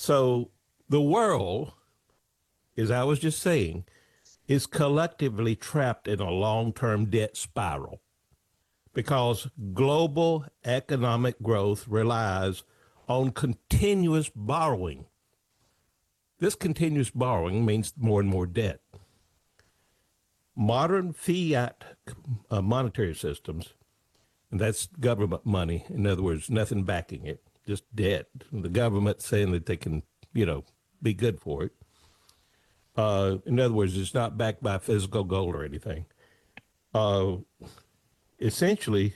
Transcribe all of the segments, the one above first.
So the world, as I was just saying, is collectively trapped in a long-term debt spiral because global economic growth relies on continuous borrowing. This continuous borrowing means more and more debt. Modern fiat monetary systems, and that's government money, in other words, nothing backing it, just debt. The government saying that they can, be good for it. In other words, it's not backed by physical gold or anything. Essentially,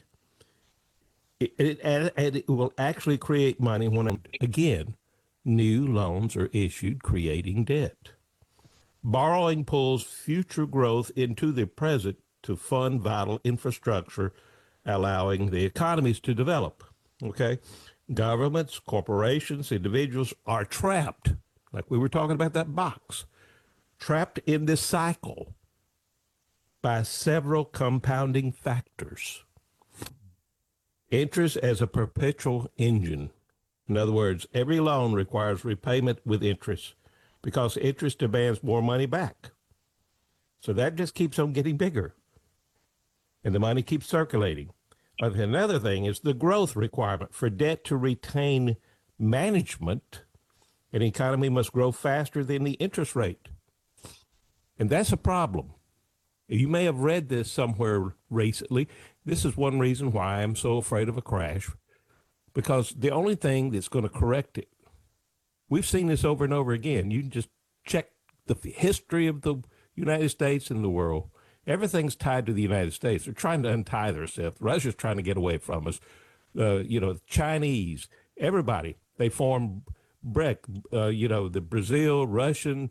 it will actually create money when, again, new loans are issued, creating debt. Borrowing pulls future growth into the present to fund vital infrastructure, allowing the economies to develop. Okay? Governments, corporations, individuals are trapped, like we were talking about that box, trapped in this cycle by several compounding factors. Interest as a perpetual engine. In other words, every loan requires repayment with interest because interest demands more money back. So that just keeps on getting bigger. And the money keeps circulating. Another thing is the growth requirement. For debt to retain management, an economy must grow faster than the interest rate. And that's a problem. You may have read this somewhere recently. This is one reason why I'm so afraid of a crash, because the only thing that's going to correct it, we've seen this over and over again. You can just check the history of the United States and the world. Everything's tied to the United States. They're trying to untie themselves. Russia's trying to get away from us. The Chinese, everybody, they form BRIC, the Brazil, Russian,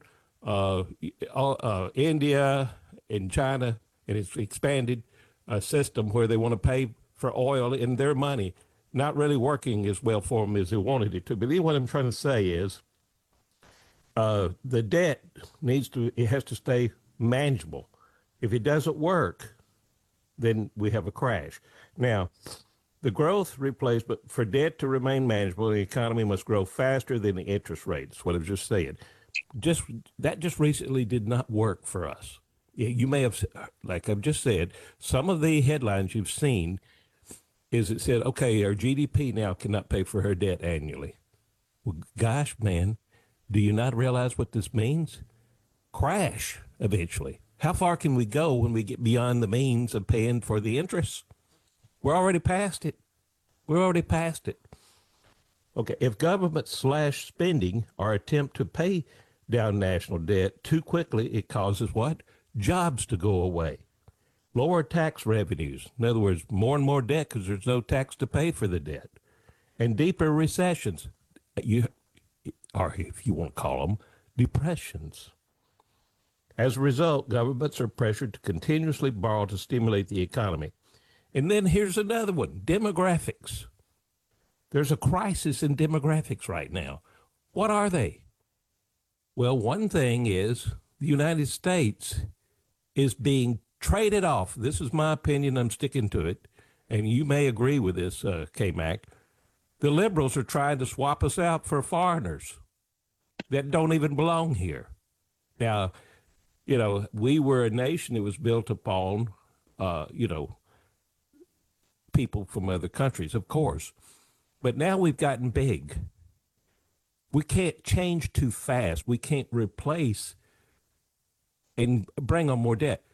India, and China, and it's expanded a system where they want to pay for oil in their money, not really working as well for them as they wanted it to. But what I'm trying to say is the debt has to stay manageable. If it doesn't work, then we have a crash. Now, the growth replacement for debt to remain manageable, the economy must grow faster than the interest rate. That's what I was just saying. That just recently did not work for us. You may have, like I've just said, some of the headlines you've seen is it said, okay, our GDP now cannot pay for her debt annually. Well, gosh, man, do you not realize what this means? Crash eventually. How far can we go when we get beyond the means of paying for the interest? We're already past it. Okay, if government slash spending or attempt to pay down national debt too quickly, it causes what? Jobs to go away. Lower tax revenues. In other words, more and more debt because there's no tax to pay for the debt. And deeper recessions, or if you want to call them, depressions. As a result, governments are pressured to continuously borrow to stimulate the economy. And then here's another one, demographics. There's a crisis in demographics right now. What are they? Well, one thing is the United States is being traded off. This is my opinion. I'm sticking to it. And you may agree with this, K-Mac. The liberals are trying to swap us out for foreigners that don't even belong here. Now, we were a nation that was built upon, people from other countries, of course. But now we've gotten big. We can't change too fast. We can't replace and bring on more debt.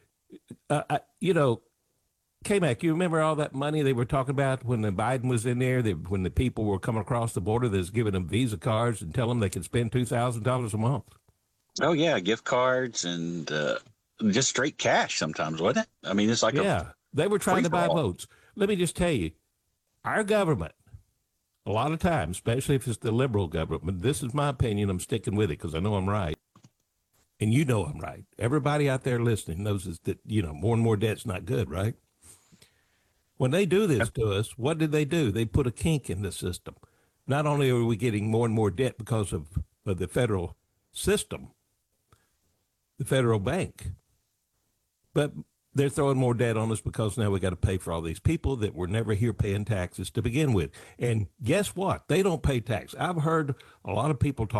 K-Mac, you remember all that money they were talking about when the Biden was in there, when the people were coming across the border, they was giving them Visa cards and telling them they could spend $2,000 a month? Oh, yeah, gift cards and just straight cash sometimes, wasn't it? I mean, it's like they were trying to buy votes. Let me just tell you, our government, a lot of times, especially if it's the liberal government, this is my opinion, I'm sticking with it because I know I'm right. And you know I'm right. Everybody out there listening knows that, more and more debt's not good, right? When they do this to us, what do? They put a kink in the system. Not only are we getting more and more debt because of the federal system, the federal bank, but they're throwing more debt on us because now we got to pay for all these people that were never here paying taxes to begin with. And guess what? They don't pay tax. I've heard a lot of people talk